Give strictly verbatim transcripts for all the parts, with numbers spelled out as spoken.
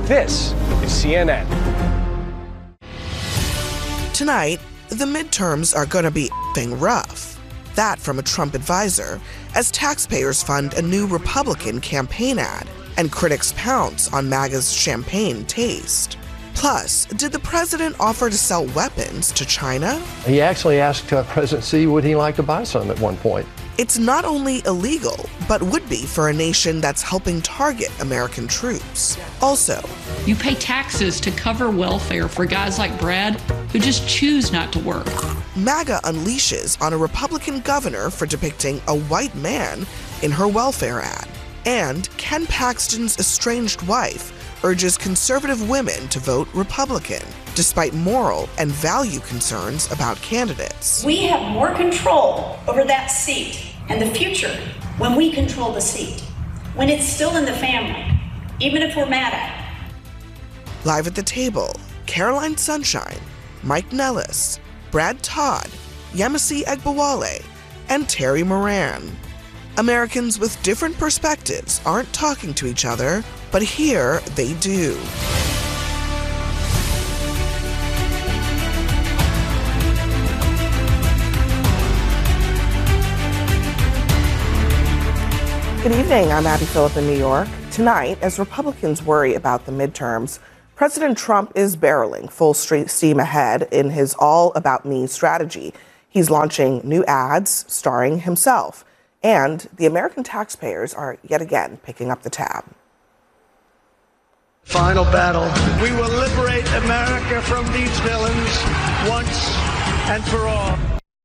This is C N N. Tonight, the midterms are going to be f***ing rough. That from a Trump advisor, as taxpayers fund a new Republican campaign ad, and critics pounce on MAGA's champagne taste. Plus, did the president offer to sell weapons to China? He actually asked uh, President Xi would he like to buy some at one point. It's not only illegal, but would be for a nation that's helping target American troops. Also, you pay taxes to cover welfare for guys like Brad who just choose not to work. MAGA unleashes on a Republican governor for depicting a white man in her welfare ad. And Ken Paxton's estranged wife urges conservative women to vote Republican, despite moral and value concerns about candidates. We have more control over that seat and the future when we control the seat, when it's still in the family, even if we're mad at it. Live at the table, Caroline Sunshine, Mike Nellis, Brad Todd, Yemisi Egbawale, and Terry Moran. Americans with different perspectives aren't talking to each other, but here they do. Good evening, I'm Abby Phillip in New York. Tonight, as Republicans worry about the midterms, President Trump is barreling full steam ahead in his all about me strategy. He's launching new ads starring himself. And the American taxpayers are yet again picking up the tab. Final battle. We will liberate America from these villains once and for all.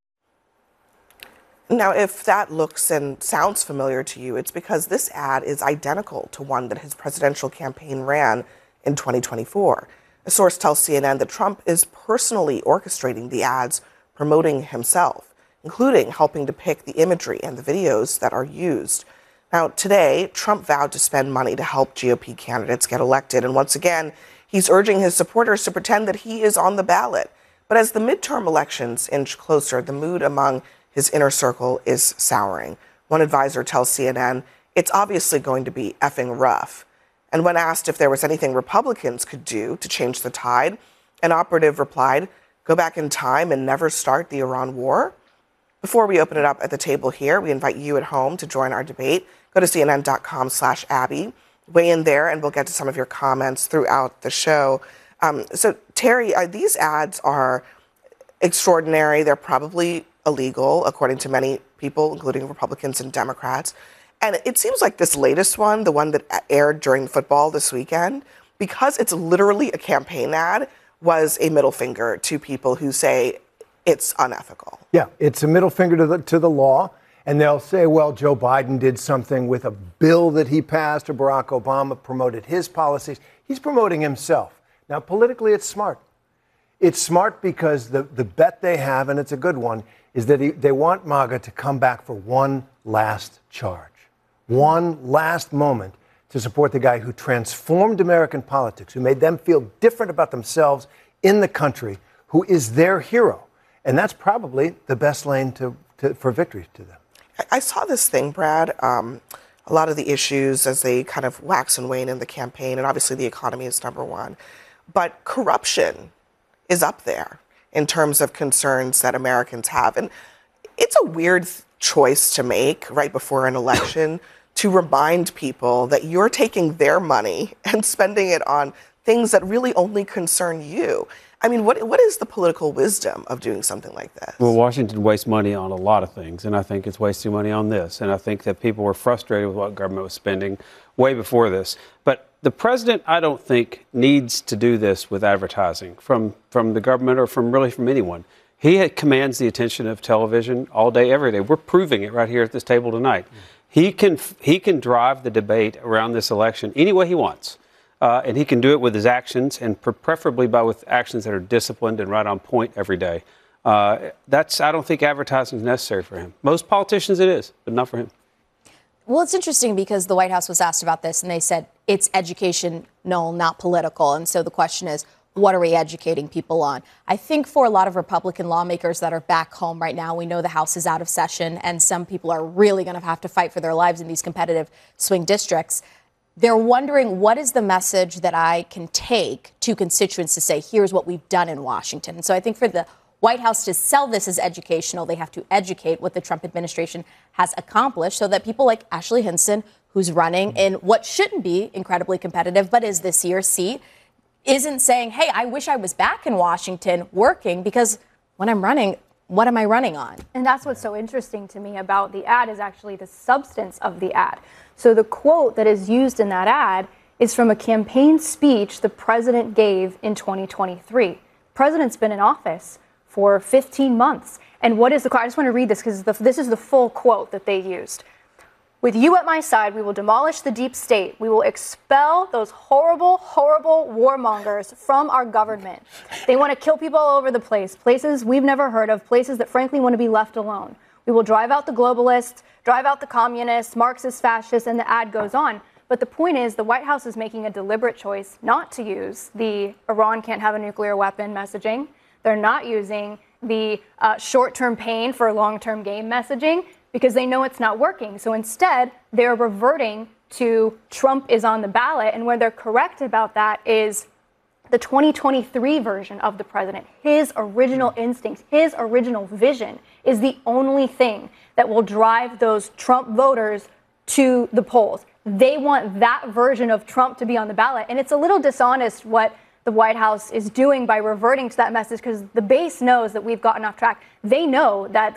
Now, if that looks and sounds familiar to you, it's because this ad is identical to one that his presidential campaign ran in twenty twenty-four. A source tells C N N that Trump is personally orchestrating the ads promoting himself, including helping to pick the imagery and the videos that are used. Now, today, Trump vowed to spend money to help G O P candidates get elected. And once again, he's urging his supporters to pretend that he is on the ballot. But as the midterm elections inch closer, the mood among his inner circle is souring. One advisor tells C N N, it's obviously going to be effing rough. And when asked if there was anything Republicans could do to change the tide, an operative replied, go back in time and never start the Iran war. Before we open it up at the table here, we invite you at home to join our debate. Go to cnn.com slash Abby. Weigh in there, and we'll get to some of your comments throughout the show. Um, so, Terry, uh, these ads are extraordinary. They're probably illegal, according to many people, including Republicans and Democrats. And it seems like this latest one, the one that aired during football this weekend, because it's literally a campaign ad, was a middle finger to people who say it's unethical. Yeah, it's a middle finger to the to the law. And they'll say, well, Joe Biden did something with a bill that he passed, or Barack Obama promoted his policies. He's promoting himself. Now, politically, it's smart. It's smart because the, the bet they have, and it's a good one, is that he, they want MAGA to come back for one last charge, one last moment to support the guy who transformed American politics, who made them feel different about themselves in the country, who is their hero. And that's probably the best lane to, to, for victory to them. I saw this thing, Brad, um, a lot of the issues as they kind of wax and wane in the campaign, and obviously the economy is number one. But corruption is up there in terms of concerns that Americans have. And it's a weird choice to make right before an election to remind people that you're taking their money and spending it on things that really only concern you. I mean, what what is the political wisdom of doing something like this? Well, Washington wastes money on a lot of things, and I think it's wasting money on this. And I think that people were frustrated with what government was spending way before this. But the president, I don't think, needs to do this with advertising from, from the government or from really from anyone. He commands the attention of television all day, every day. We're proving it right here at this table tonight. Mm. He can he can drive the debate around this election any way he wants. Uh, and he can do it with his actions, and pre- preferably by with actions that are disciplined and right on point every day. Uh, that's I don't think advertising is necessary for him. Most politicians it is, but not for him. Well, it's interesting because the White House was asked about this, and they said it's educational, not political. And so the question is, what are we educating people on? I think for a lot of Republican lawmakers that are back home right now, we know the House is out of session, and some people are really going to have to fight for their lives in these competitive swing districts. they're wondering, what is the message that I can take to constituents to say, here's what we've done in Washington? And so I think for the White House to sell this as educational, they have to educate what the Trump administration has accomplished so that people like Ashley Hinson, who's running in what shouldn't be incredibly competitive, but is this year's seat, isn't saying, hey, I wish I was back in Washington working, because when I'm running, what am I running on? And that's what's so interesting to me about the ad is actually the substance of the ad. So the quote that is used in that ad is from a campaign speech the president gave in twenty twenty-three. The president's been in office for fifteen months. And what is the quote? I just want to read this because this is the full quote that they used. With you at my side, we will demolish the deep state. We will expel those horrible, horrible warmongers from our government. They want to kill people all over the place, places we've never heard of, places that frankly want to be left alone. We will drive out the globalists, drive out the communists, Marxist, fascists, and the ad goes on. But the point is, the White House is making a deliberate choice not to use the Iran can't have a nuclear weapon messaging. They're not using the uh, short-term pain for long-term gain messaging, because they know it's not working. So instead, they're reverting to Trump is on the ballot. And where they're correct about that is the twenty twenty-three version of the president. His original instincts, his original vision is the only thing that will drive those Trump voters to the polls. They want that version of Trump to be on the ballot. And it's a little dishonest what the White House is doing by reverting to that message, because the base knows that we've gotten off track. They know that